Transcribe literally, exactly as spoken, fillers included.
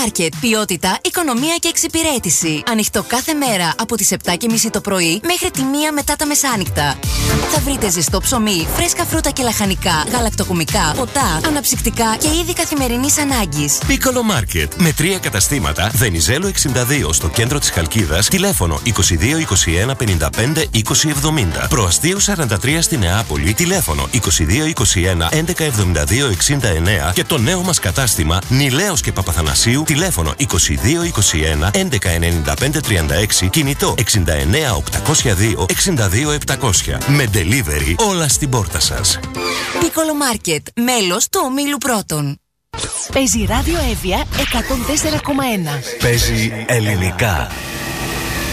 Market. Ποιότητα, οικονομία και εξυπηρέτηση. Ανοιχτό κάθε μέρα από τις επτά και μισή το πρωί μέχρι τη μία μετά τα μεσάνυχτα. Θα βρείτε ζεστό ψωμί, φρέσκα φρούτα και λαχανικά, γαλακτοκομικά, ποτά, αναψυκτικά και είδη καθημερινής ανάγκης. Piccolo Market. Με τρία καταστήματα. Βενιζέλο εξήντα δύο στο κέντρο της Χαλκίδας. Τηλέφωνο είκοσι δύο είκοσι ένα πενήντα πέντε είκοσι εβδομήντα. Προαστίου σαράντα τρία στη Νεάπολη. Τηλέφωνο είκοσι δύο είκοσι ένα έντεκα εβδομήντα δύο εξήντα εννέα. Και το νέο μας κατάστημα Νιλέος και Παπαθανασίου. Τηλέφωνο είκοσι δύο είκοσι ένα έντεκα ενενήντα πέντε τριάντα έξι. Κινητό εξήντα εννέα οκτακόσια δύο εξήντα δύο επτακόσια. Με delivery όλα στην πόρτα σας. Piccolo Market. Μέλος του Ομίλου Πρώτων. Παίζει Ράδιο Εύβοια εκατόν τέσσερα κόμμα ένα. Παίζει ελληνικά.